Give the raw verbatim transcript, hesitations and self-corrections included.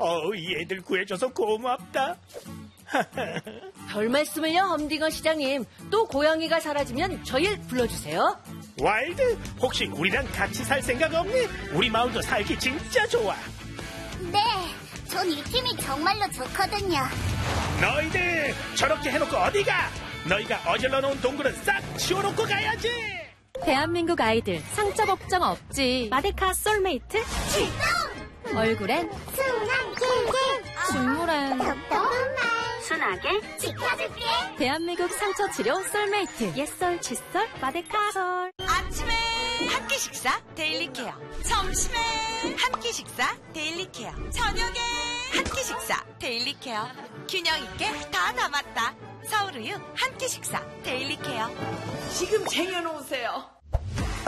어우, 얘들 구해줘서 고맙다. 별 말씀을요, 험딩어 시장님. 또 고양이가 사라지면 저희 불러주세요. 와일드, 혹시 우리랑 같이 살 생각 없니? 우리 마을도 살기 진짜 좋아. 네, 전 이 팀이 정말로 좋거든요. 너희들 저렇게 해놓고 어디가? 너희가 어질러 놓은 동굴은 싹 치워놓고 가야지. 대한민국 아이들 상처 걱정 없지. 마데카 솔메이트 출동! 얼굴엔 순한 길길 식물엔 똑똑한 말 순하게 지켜줄게. 대한민국 상처 치료 솔메이트 옛솔 칫솔 마데카 솔. 아침에 한 끼 식사 데일리 케어, 점심에 한 끼 식사 데일리 케어, 저녁에 한 끼 식사 데일리 케어. 균형 있게 다 담았다. 서울우유 한 끼 식사 데일리 케어. 지금 쟁여놓으세요.